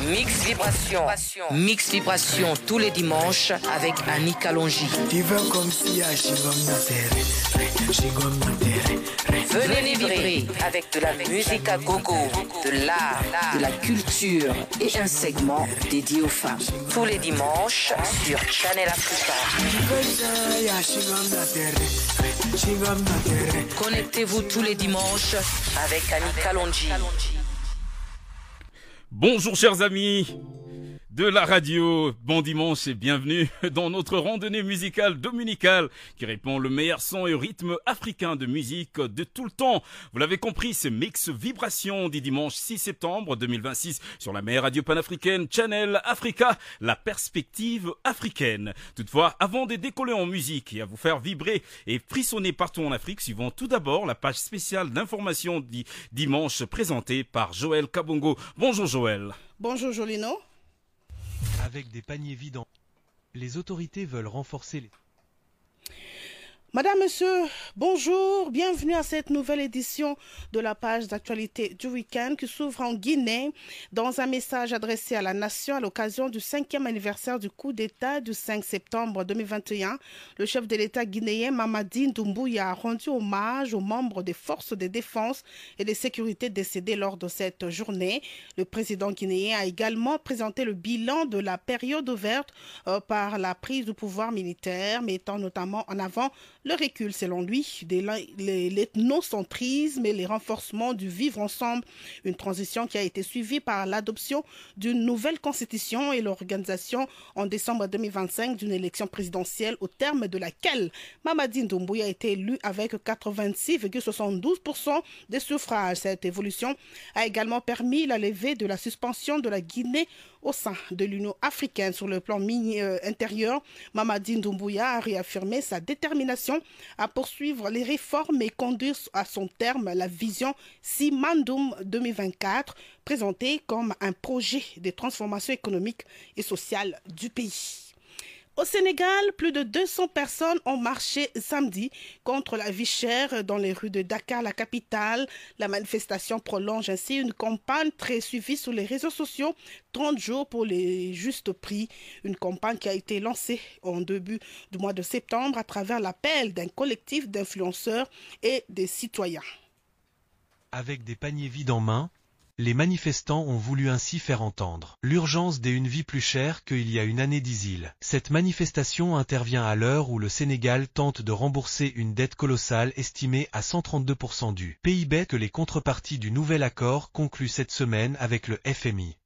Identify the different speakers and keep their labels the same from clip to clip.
Speaker 1: Mix Vibration. Mix Vibration tous les dimanches avec Annie Kalonji. Venez vibrer avec de la musique à gogo, de l'art, de la culture et un segment dédié aux femmes. Tous les dimanches sur Channel Africa. Connectez-vous tous les dimanches avec Annie Kalonji.
Speaker 2: Bonjour chers amis de la radio, bon dimanche et bienvenue dans notre randonnée musicale dominicale qui répand le meilleur son et rythme africain de musique de tout le temps. Vous l'avez compris, c'est Mix Vibration du dimanche 6 septembre 2026 sur la meilleure radio panafricaine Channel Africa, la perspective africaine. Toutefois, avant de décoller en musique et à vous faire vibrer et frissonner partout en Afrique, suivons tout d'abord la page spéciale d'information du dimanche présentée par Joël Kabongo. Bonjour Joël.
Speaker 3: Bonjour Jolino.
Speaker 4: Avec des paniers vidants, les autorités veulent renforcer les...
Speaker 3: Madame, Monsieur, bonjour, bienvenue à cette nouvelle édition de la page d'actualité du week-end qui s'ouvre en Guinée. Dans un message adressé à la nation à l'occasion du 5e anniversaire du coup d'État du 5 septembre 2021, le chef de l'État guinéen Mamadi Doumbouya a rendu hommage aux membres des forces de défense et de sécurité décédés lors de cette journée. Le président guinéen a également présenté le bilan de la période ouverte par la prise du pouvoir militaire, mettant notamment en avant le recul, selon lui, de l'ethnocentrisme et les renforcements du vivre ensemble, une transition qui a été suivie par l'adoption d'une nouvelle constitution et l'organisation en décembre 2025 d'une élection présidentielle au terme de laquelle Mamadi Doumbouya a été élu avec 86,72% des suffrages. Cette évolution a également permis la levée de la suspension de la Guinée au sein de l'Union africaine. Sur le plan intérieur, Mamadi Doumbouya a réaffirmé sa détermination à poursuivre les réformes et conduire à son terme la vision Simandoum 2024, présentée comme un projet de transformation économique et sociale du pays. Au Sénégal, plus de 200 personnes ont marché samedi contre la vie chère dans les rues de Dakar, la capitale. La manifestation prolonge ainsi une campagne très suivie sur les réseaux sociaux, 30 jours pour les justes prix. Une campagne qui a été lancée en début du mois de septembre à travers l'appel d'un collectif d'influenceurs et des citoyens.
Speaker 4: Avec des paniers vides en main, les manifestants ont voulu ainsi faire entendre l'urgence d'une vie plus chère qu'il y a une année, disent-ils. Cette manifestation intervient à l'heure où le Sénégal tente de rembourser une dette colossale estimée à 132% du PIB que les contreparties du nouvel accord conclu cette semaine avec le FMI.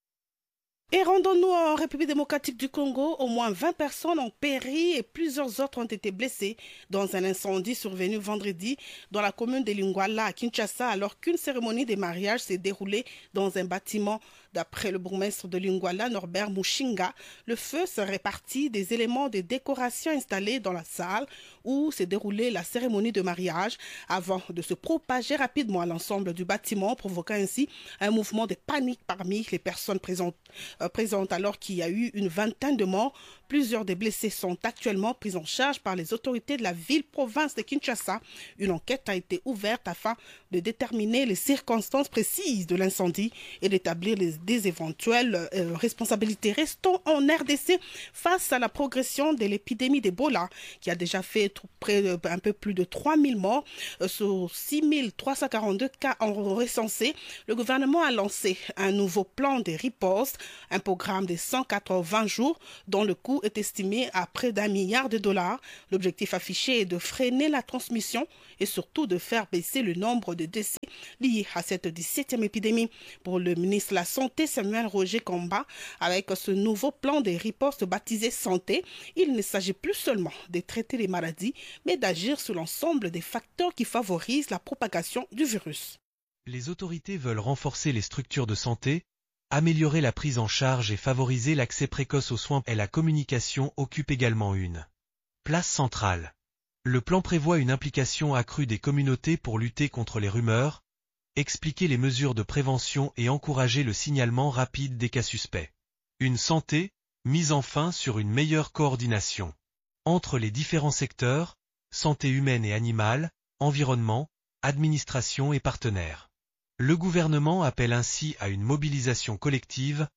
Speaker 3: Et rendons-nous en République démocratique du Congo. Au moins 20 personnes ont péri et plusieurs autres ont été blessées dans un incendie survenu vendredi dans la commune de Lingwala à Kinshasa alors qu'une cérémonie de mariage s'est déroulée dans un bâtiment. D'après le bourgmestre de Lingwala, Norbert Mouchinga, le feu serait parti des éléments de décoration installés dans la salle où s'est déroulée la cérémonie de mariage avant de se propager rapidement à l'ensemble du bâtiment, provoquant ainsi un mouvement de panique parmi les personnes présentes alors qu'il y a eu une vingtaine de morts. Plusieurs des blessés sont actuellement pris en charge par les autorités de la ville-province de Kinshasa. Une enquête a été ouverte afin de déterminer les circonstances précises de l'incendie et d'établir des éventuelles responsabilités. Restons en RDC face à la progression de l'épidémie d'Ebola qui a déjà fait un peu plus de 3000 morts sur 6342 cas recensés. Le gouvernement a lancé un nouveau plan de riposte, un programme de 180 jours dont le coût est estimé à près d'$1 milliard. L'objectif affiché est de freiner la transmission et surtout de faire baisser le nombre de décès liés à cette 17e épidémie. Pour le ministre de la Santé, Samuel Roger Kamba, avec ce nouveau plan de riposte baptisé Santé, il ne s'agit plus seulement de traiter les maladies, mais d'agir sur l'ensemble des facteurs qui favorisent la propagation du virus.
Speaker 4: Les autorités veulent renforcer les structures de santé, améliorer la prise en charge et favoriser l'accès précoce aux soins et la communication occupe également une place centrale. Le plan prévoit une implication accrue des communautés pour lutter contre les rumeurs, expliquer les mesures de prévention et encourager le signalement rapide des cas suspects. Une santé, mise enfin sur une meilleure coordination entre les différents secteurs, santé humaine et animale, environnement, administration et partenaires. Le gouvernement appelle ainsi à une mobilisation collective,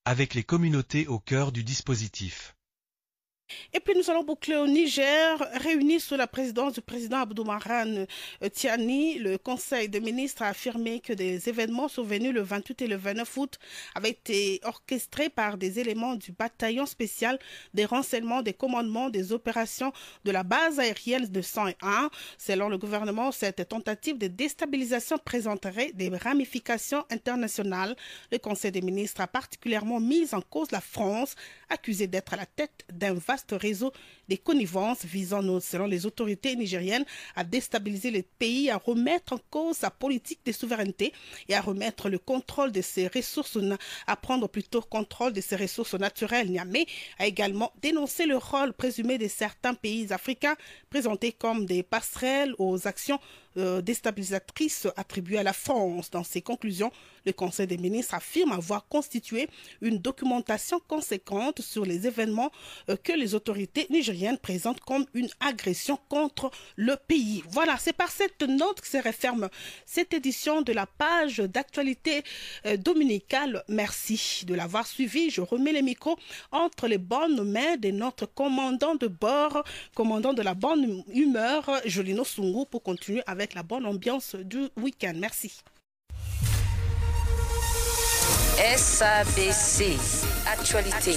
Speaker 4: avec les communautés au cœur du dispositif.
Speaker 3: Et puis nous allons boucler au Niger, réunis sous la présidence du président Abdoumarane Tiani. Le Conseil des ministres a affirmé que des événements survenus le 28 et le 29 août avaient été orchestrés par des éléments du bataillon spécial des renseignements, des commandements, des opérations de la base aérienne de 101. Selon le gouvernement, cette tentative de déstabilisation présenterait des ramifications internationales. Le Conseil des ministres a particulièrement mis en cause la France, accusée d'être à la tête d'un vaste réseau des connivences visant, selon les autorités nigériennes, à déstabiliser le pays, à remettre en cause sa politique de souveraineté et à remettre le contrôle de ses ressources, à prendre plutôt contrôle de ses ressources naturelles. Niamey a également dénoncé le rôle présumé de certains pays africains présentés comme des passerelles aux actions déstabilisatrices attribuées à la France. Dans ses conclusions, le Conseil des ministres affirme avoir constitué une documentation conséquente sur les événements que les autorités nigériennes présentent comme une agression contre le pays. Voilà, c'est par cette note que se referme cette édition de la page d'actualité dominicale. Merci de l'avoir suivi. Je remets les micros entre les bonnes mains de notre commandant de bord, commandant de la bonne humeur, Jolino Sungu, pour continuer avec la bonne ambiance du week-end. Merci.
Speaker 1: SABC Actualité.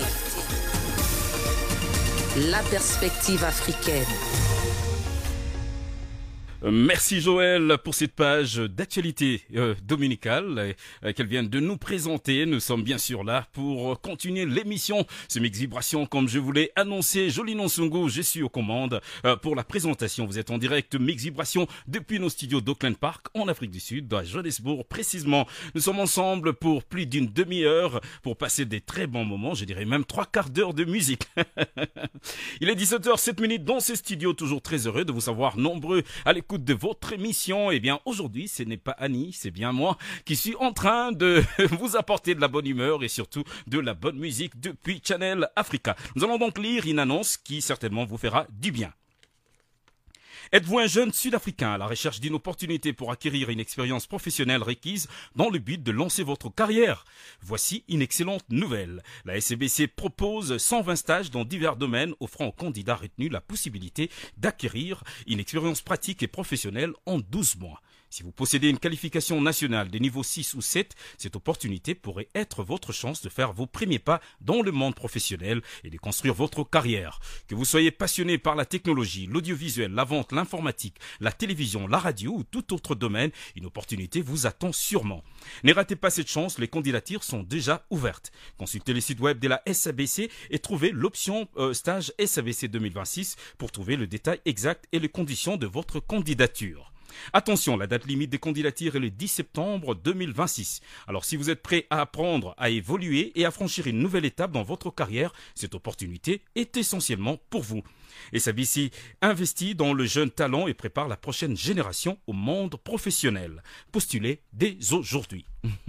Speaker 1: La perspective africaine.
Speaker 2: Merci Joël pour cette page d'actualité dominicale qu'elle vient de nous présenter. Nous sommes bien sûr là pour continuer l'émission. Ce Mix Vibration, comme je vous l'ai annoncé, Jolino Sungu, je suis aux commandes pour la présentation. Vous êtes en direct Mix Vibration depuis nos studios d'Auckland Park en Afrique du Sud, à Johannesburg précisément. Nous sommes ensemble pour plus d'une demi-heure pour passer des très bons moments, je dirais même 3/4 d'heure de musique. Il est 17h07 dans ces studios, toujours très heureux de vous savoir nombreux à l'écoute de votre émission. Eh bien, aujourd'hui, ce n'est pas Annie, c'est bien moi qui suis en train de vous apporter de la bonne humeur et surtout de la bonne musique depuis Channel Africa. Nous allons donc lire une annonce qui certainement vous fera du bien. Êtes-vous un jeune Sud-Africain à la recherche d'une opportunité pour acquérir une expérience professionnelle requise dans le but de lancer votre carrière? Voici une excellente nouvelle. La SABC propose 120 stages dans divers domaines offrant aux candidats retenus la possibilité d'acquérir une expérience pratique et professionnelle en 12 mois. Si vous possédez une qualification nationale de niveau 6 ou 7, cette opportunité pourrait être votre chance de faire vos premiers pas dans le monde professionnel et de construire votre carrière. Que vous soyez passionné par la technologie, l'audiovisuel, la vente, l'informatique, la télévision, la radio ou tout autre domaine, une opportunité vous attend sûrement. Ne ratez pas cette chance, les candidatures sont déjà ouvertes. Consultez le site web de la SABC et trouvez l'option stage SABC 2026 pour trouver le détail exact et les conditions de votre candidature. Attention, la date limite des candidatures est le 10 septembre 2026. Alors si vous êtes prêt à apprendre, à évoluer et à franchir une nouvelle étape dans votre carrière, cette opportunité est essentiellement pour vous. SABC investit dans le jeune talent et prépare la prochaine génération au monde professionnel. Postulez dès aujourd'hui.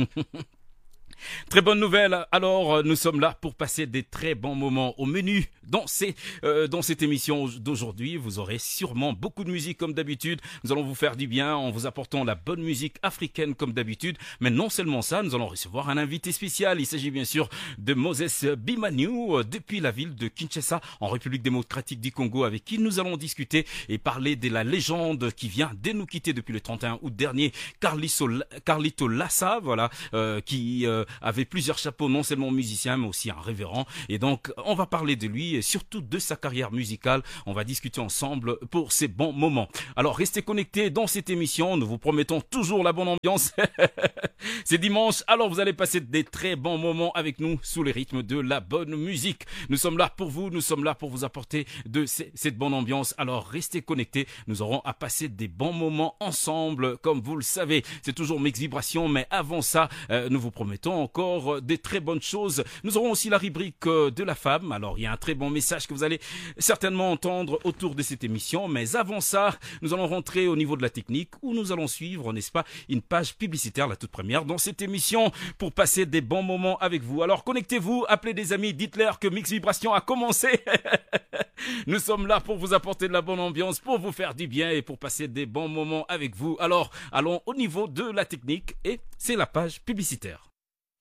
Speaker 2: Très bonne nouvelle, alors nous sommes là pour passer des très bons moments au menu. Dans cette émission d'aujourd'hui, vous aurez sûrement beaucoup de musique comme d'habitude. Nous allons vous faire du bien en vous apportant la bonne musique africaine comme d'habitude. Mais non seulement ça, nous allons recevoir un invité spécial. Il s'agit bien sûr de Moses Bimanyu depuis la ville de Kinshasa en République démocratique du Congo, avec qui nous allons discuter et parler de la légende qui vient de nous quitter depuis le 31 août dernier, Carlito Lassa, voilà, qui avait plusieurs chapeaux, non seulement musicien mais aussi un révérend, et donc on va parler de lui et surtout de sa carrière musicale. On va discuter ensemble pour ces bons moments. Alors restez connectés dans cette émission, nous vous promettons toujours la bonne ambiance. C'est dimanche, alors vous allez passer des très bons moments avec nous sous les rythmes de la bonne musique. Nous sommes là pour vous, nous sommes là pour vous apporter de cette bonne ambiance, alors restez connectés, nous aurons à passer des bons moments ensemble, comme vous le savez. C'est toujours Mix Vibration, mais avant ça, nous vous promettons encore des très bonnes choses. Nous aurons aussi la rubrique de la femme. Alors, il y a un très bon message que vous allez certainement entendre autour de cette émission. Mais avant ça, nous allons rentrer au niveau de la technique où nous allons suivre, n'est-ce pas, une page publicitaire, la toute première dans cette émission pour passer des bons moments avec vous. Alors, connectez-vous, appelez des amis, dites-leur que Mix Vibration a commencé. Nous sommes là pour vous apporter de la bonne ambiance, pour vous faire du bien et pour passer des bons moments avec vous. Alors, allons au niveau de la technique et c'est la page publicitaire.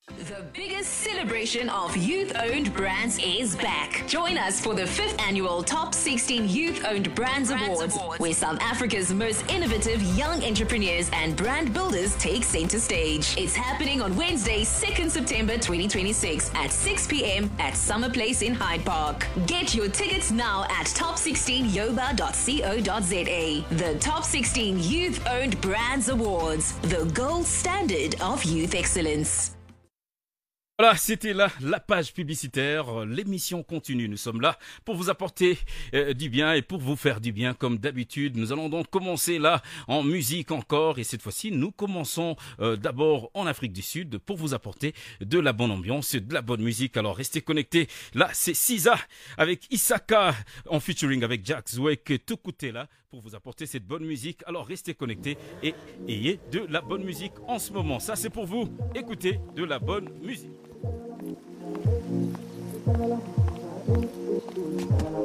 Speaker 5: The biggest celebration of youth-owned brands is back. Join us for the 5th annual Top 16 Youth-Owned Brands Awards, where South Africa's most innovative young entrepreneurs and brand builders take center stage. It's happening on Wednesday, 2nd September 2026 at 6 p.m. at Summer Place in Hyde Park. Get your tickets now at top16yoba.co.za. The Top 16 Youth-Owned Brands Awards, the gold standard of youth excellence.
Speaker 2: Voilà, c'était là la page publicitaire. L'émission continue. Nous sommes là pour vous apporter du bien et pour vous faire du bien comme d'habitude. Nous allons donc commencer là en musique encore et cette fois-ci nous commençons d'abord en Afrique du Sud pour vous apporter de la bonne ambiance, de la bonne musique. Alors restez connectés. Là c'est Siza avec Isaka en featuring avec Jack Zwek Tukutela pour vous apporter cette bonne musique. Alors restez connectés et ayez de la bonne musique en ce moment. Ça c'est pour vous. Écoutez de la bonne musique.